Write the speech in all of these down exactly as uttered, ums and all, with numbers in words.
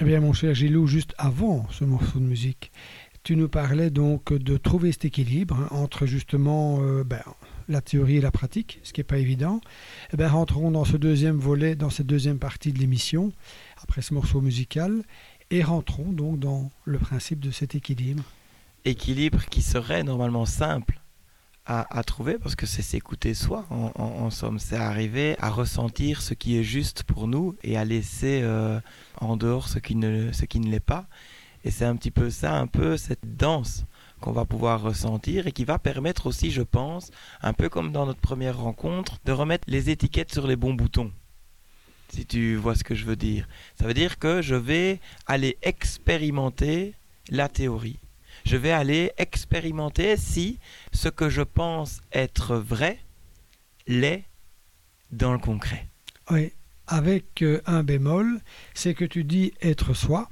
Eh bien, mon cher Gilou, juste avant ce morceau de musique, tu nous parlais donc de trouver cet équilibre hein, entre justement euh, ben, la théorie et la pratique, ce qui n'est pas évident. Eh bien, rentrons dans ce deuxième volet, dans cette deuxième partie de l'émission, après ce morceau musical, et rentrons donc dans le principe de cet équilibre. Équilibre qui serait normalement simple à, à trouver, parce que c'est s'écouter soi, en, en, en somme. C'est arriver à ressentir ce qui est juste pour nous et à laisser euh, en dehors ce qui ne, ce qui ne l'est pas. Et c'est un petit peu ça, un peu cette danse qu'on va pouvoir ressentir et qui va permettre aussi, je pense, un peu comme dans notre première rencontre, de remettre les étiquettes sur les bons boutons. Si tu vois ce que je veux dire. Ça veut dire que je vais aller expérimenter la théorie. Je vais aller expérimenter si ce que je pense être vrai l'est dans le concret. Oui, avec euh, un bémol, c'est que tu dis être soi.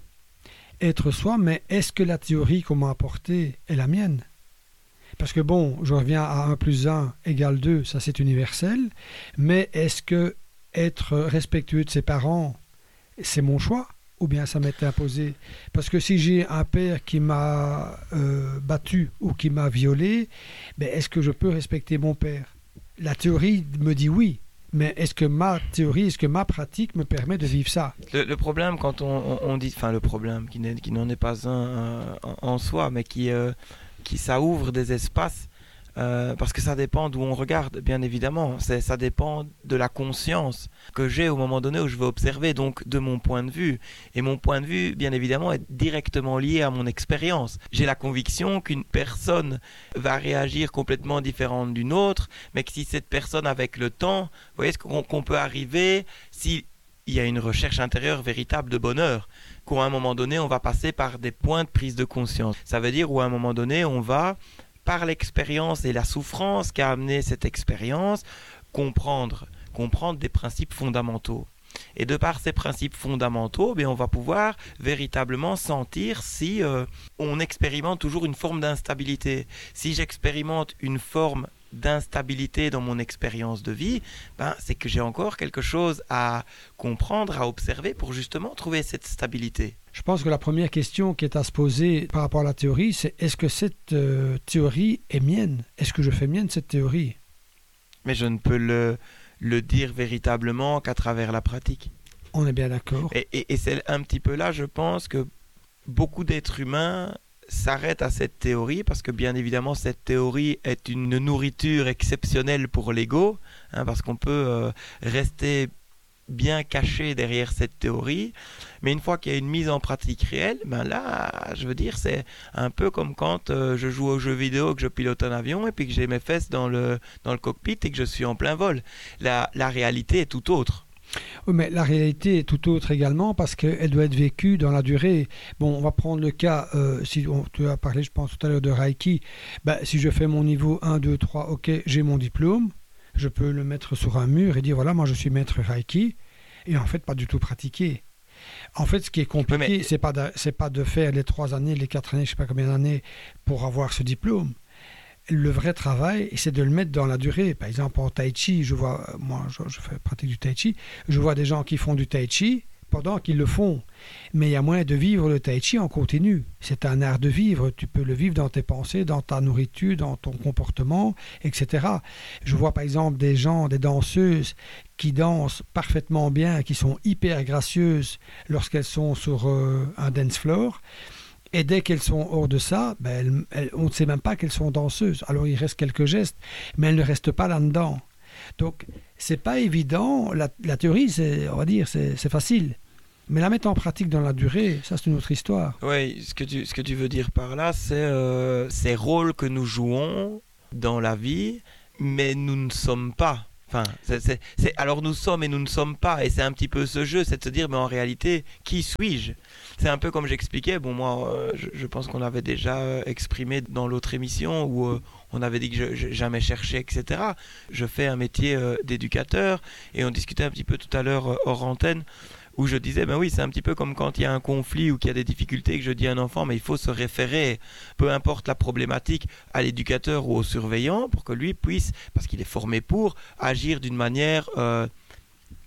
Être soi, mais est-ce que la théorie qu'on m'a apportée est la mienne? Parce que bon, je reviens à un plus un égale deux, ça c'est universel, mais est-ce que être respectueux de ses parents, c'est mon choix? Ou bien ça m'est imposé? Parce que si j'ai un père qui m'a euh, battu ou qui m'a violé, ben est-ce que je peux respecter mon père? La théorie me dit oui. Mais est-ce que ma théorie, est-ce que ma pratique me permet de vivre ça? Le, le problème quand on, on, on dit, enfin le problème qui, n'est, qui n'en est pas un euh, en, en soi, mais qui, euh, qui ça ouvre des espaces, euh, parce que ça dépend d'où on regarde, bien évidemment. C'est, ça dépend de la conscience que j'ai au moment donné où je vais observer, donc de mon point de vue. Et mon point de vue, bien évidemment, est directement lié à mon expérience. J'ai la conviction qu'une personne va réagir complètement différente d'une autre, mais que si cette personne, avec le temps, vous voyez ce qu'on, qu'on peut arriver, si il y a une recherche intérieure véritable de bonheur, qu'à un moment donné, on va passer par des points de prise de conscience. Ça veut dire qu'à un moment donné, on va, par l'expérience et la souffrance qu'a amené cette expérience, comprendre, comprendre des principes fondamentaux. Et de par ces principes fondamentaux, bien, on va pouvoir véritablement sentir si euh, on expérimente toujours une forme d'instabilité. Si j'expérimente une forme d'instabilité dans mon expérience de vie, ben, c'est que j'ai encore quelque chose à comprendre, à observer pour justement trouver cette stabilité. Je pense que la première question qui est à se poser par rapport à la théorie, c'est est-ce que cette euh, théorie est mienne? Est-ce que je fais mienne cette théorie? Mais je ne peux le, le dire véritablement qu'à travers la pratique. On est bien d'accord. Et, et, et c'est un petit peu là, je pense, que beaucoup d'êtres humains s'arrêtent à cette théorie, parce que bien évidemment cette théorie est une nourriture exceptionnelle pour l'ego, hein, parce qu'on peut euh, rester bien caché derrière cette théorie, mais une fois qu'il y a une mise en pratique réelle, ben là, je veux dire, c'est un peu comme quand euh, je joue aux jeux vidéo, que je pilote un avion et puis que j'ai mes fesses dans le, dans le cockpit et que je suis en plein vol. La, la réalité est tout autre. Oui, mais la réalité est tout autre également parce qu'elle doit être vécue dans la durée. Bon, on va prendre le cas, euh, si on, tu as parlé, je pense, tout à l'heure de Reiki. Ben, si je fais mon niveau un, deux, trois, ok, j'ai mon diplôme, je peux le mettre sur un mur et dire, voilà, moi je suis maître Reiki, et en fait, pas du tout pratiquer. En fait, ce qui est compliqué, oui, mais... c'est pas de, c'est pas de faire les trois années, les quatre années, je sais pas combien d'années pour avoir ce diplôme. Le vrai travail, c'est de le mettre dans la durée. Par exemple, en tai chi, je vois, moi, je, je fais pratique du tai chi, je vois des gens qui font du tai chi pendant qu'ils le font. Mais il y a moyen de vivre le tai chi en continu. C'est un art de vivre. Tu peux le vivre dans tes pensées, dans ta nourriture, dans ton comportement, et cetera. Je vois par exemple des gens, des danseuses qui dansent parfaitement bien, qui sont hyper gracieuses lorsqu'elles sont sur euh, un dance floor. Et dès qu'elles sont hors de ça, ben elles, elles, on ne sait même pas qu'elles sont danseuses. Alors il reste quelques gestes, mais elles ne restent pas là-dedans. Donc c'est pas évident. La, la théorie, c'est, on va dire, c'est, c'est facile. Mais la mettre en pratique dans la durée, ça c'est une autre histoire. Oui, ce que tu, ce que tu veux dire par là, c'est euh, ces rôles que nous jouons dans la vie, mais nous ne sommes pas. Enfin, c'est, c'est, c'est, alors nous sommes et nous ne sommes pas, et c'est un petit peu ce jeu, c'est de se dire, mais en réalité, qui suis-je? C'est un peu comme j'expliquais, bon moi, euh, je, je pense qu'on l'avait déjà euh, exprimé dans l'autre émission, où euh, on avait dit que je, je jamais cherché, et cetera. Je fais un métier euh, d'éducateur, et on discutait un petit peu tout à l'heure euh, hors antenne, où je disais, ben oui, c'est un petit peu comme quand il y a un conflit ou qu'il y a des difficultés, que je dis à un enfant, mais il faut se référer, peu importe la problématique, à l'éducateur ou au surveillant, pour que lui puisse, parce qu'il est formé pour, agir d'une manière euh,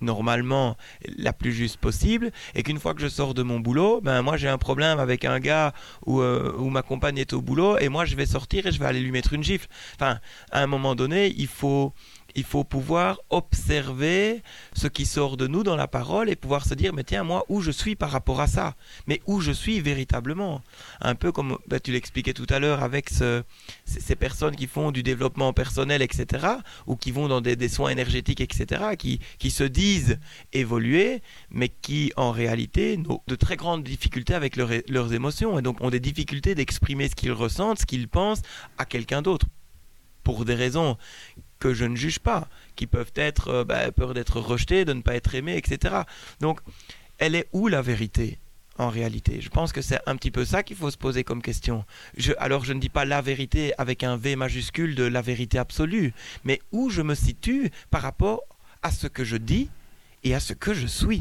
normalement la plus juste possible, et qu'une fois que je sors de mon boulot, ben moi j'ai un problème avec un gars où, euh, où ma compagne est au boulot, et moi je vais sortir et je vais aller lui mettre une gifle. Enfin, à un moment donné, il faut... Il faut pouvoir observer ce qui sort de nous dans la parole et pouvoir se dire, mais tiens, moi, où je suis par rapport à ça? Mais où je suis véritablement? Un peu comme ben, tu l'expliquais tout à l'heure avec ce, ces personnes qui font du développement personnel, et cetera, ou qui vont dans des, des soins énergétiques, et cetera, qui, qui se disent évoluer, mais qui, en réalité, ont de très grandes difficultés avec leur, leurs émotions, et donc ont des difficultés d'exprimer ce qu'ils ressentent, ce qu'ils pensent à quelqu'un d'autre, pour des raisons que je ne juge pas, qui peuvent être euh, bah, peur d'être rejeté, de ne pas être aimé, et cetera. Donc, elle est où la vérité, en réalité? Je pense que c'est un petit peu ça qu'il faut se poser comme question. Je, alors, je ne dis pas la vérité avec un V majuscule de la vérité absolue, mais où je me situe par rapport à ce que je dis et à ce que je suis.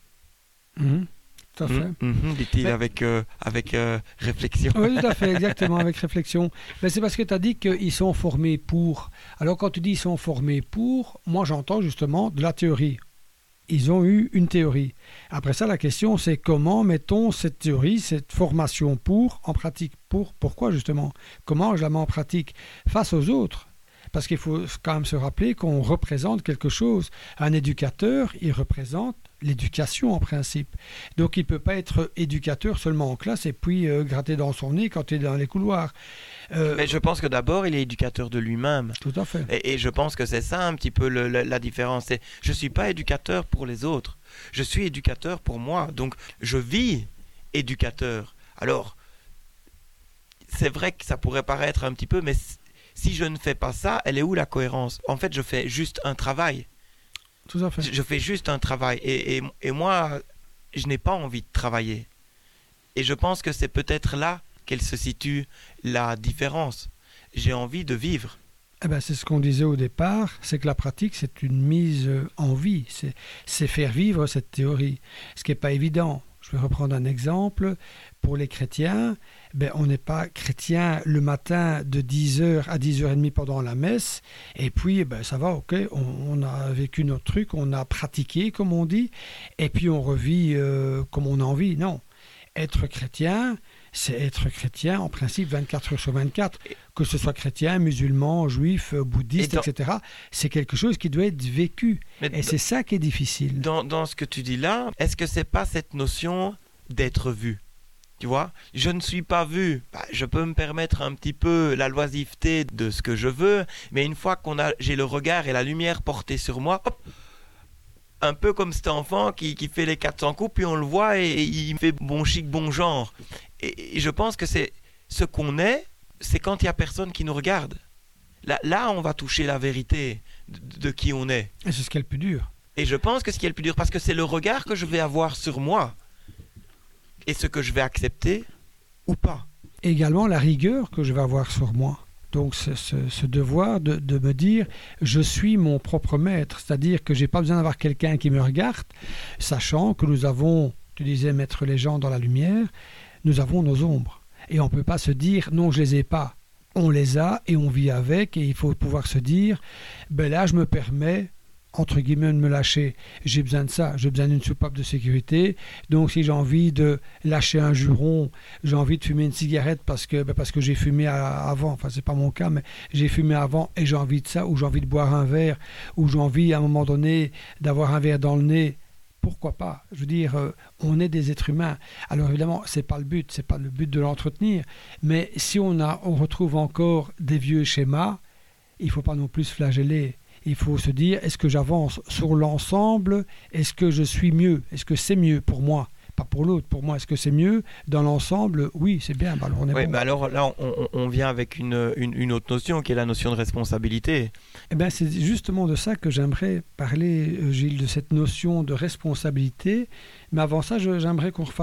Mmh. Tout à fait. Mmh, mmh, dit-il mais... avec, euh, avec euh, réflexion. Oui, tout à fait, exactement, avec réflexion. Mais c'est parce que tu as dit qu'ils sont formés pour. Alors, quand tu dis ils sont formés pour, moi j'entends justement de la théorie. Ils ont eu une théorie. Après ça, la question, c'est comment mettons cette théorie, cette formation pour, en pratique? Pour, pourquoi justement? Comment je la mets en pratique face aux autres? Parce qu'il faut quand même se rappeler qu'on représente quelque chose. Un éducateur, il représente l'éducation en principe. Donc il ne peut pas être éducateur seulement en classe et puis euh, gratter dans son nez quand il est dans les couloirs. Euh, Mais je pense que d'abord, il est éducateur de lui-même. Tout à fait. Et, et je pense que c'est ça un petit peu le, le, la différence. C'est, je ne suis pas éducateur pour les autres. Je suis éducateur pour moi. Donc je vis éducateur. Alors, c'est vrai que ça pourrait paraître un petit peu, mais si je ne fais pas ça, elle est où la cohérence? En fait, je fais juste un travail. Tout à fait. Je fais juste un travail. Et, et, et moi, je n'ai pas envie de travailler. Et je pense que c'est peut-être là qu'elle se situe la différence. J'ai envie de vivre. Eh ben, c'est ce qu'on disait au départ, c'est que la pratique, c'est une mise en vie. C'est, c'est faire vivre cette théorie. Ce qui n'est pas évident. Je vais reprendre un exemple. Pour les chrétiens, ben, on n'est pas chrétien le matin de dix heures à dix heures trente pendant la messe, et puis ben, ça va, ok, on, on a vécu notre truc, on a pratiqué, comme on dit, et puis on revit euh, comme on a envie. Non. Être chrétien, c'est être chrétien en principe vingt-quatre heures sur vingt-quatre, que ce soit chrétien, musulman, juif, bouddhiste, dans, et cetera. C'est quelque chose qui doit être vécu, et dans, c'est ça qui est difficile. Dans, dans ce que tu dis là, est-ce que c'est pas cette notion d'être vu? Tu vois, je ne suis pas vu. Bah, je peux me permettre un petit peu la loisiveté de ce que je veux, mais une fois qu'on a, j'ai le regard et la lumière portée sur moi, hop, un peu comme cet enfant qui, qui fait les quatre cents coups, puis on le voit et, et il fait bon chic, bon genre. Et, et je pense que c'est ce qu'on est, c'est quand il n'y a personne qui nous regarde. Là, là, on va toucher la vérité de, de qui on est. Et c'est ce qui est le plus dur. Et je pense que ce qui est le plus dur, parce que c'est le regard que je vais avoir sur moi. Et ce que je vais accepter ou pas. Également la rigueur que je vais avoir sur moi. Donc ce, ce, ce devoir de, de me dire je suis mon propre maître, c'est-à-dire que je n'ai pas besoin d'avoir quelqu'un qui me regarde, sachant que nous avons, tu disais mettre les gens dans la lumière, nous avons nos ombres. Et on ne peut pas se dire non, je ne les ai pas. On les a et on vit avec, et il faut pouvoir se dire ben là je me permets entre guillemets de me lâcher, j'ai besoin de ça, j'ai besoin d'une soupape de sécurité, donc si j'ai envie de lâcher un juron, j'ai envie de fumer une cigarette parce que, ben parce que j'ai fumé à, avant, enfin c'est pas mon cas, mais j'ai fumé avant et j'ai envie de ça, ou j'ai envie de boire un verre, ou j'ai envie à un moment donné d'avoir un verre dans le nez, pourquoi pas? Je veux dire, euh, on est des êtres humains, alors évidemment c'est pas le but, c'est pas le but de l'entretenir, mais si on, a, on retrouve encore des vieux schémas, il faut pas non plus se flageller. Il faut se dire, est-ce que j'avance sur l'ensemble? Est-ce que je suis mieux? Est-ce que c'est mieux pour moi? Pas pour l'autre, pour moi. Est-ce que c'est mieux? Dans l'ensemble, oui, c'est bien. Bah, alors, on est oui, bon. bah alors là, on, on vient avec une, une, une autre notion qui est la notion de responsabilité. Eh ben, c'est justement de ça que j'aimerais parler, Gilles, de cette notion de responsabilité. Mais avant ça, je, j'aimerais qu'on refasse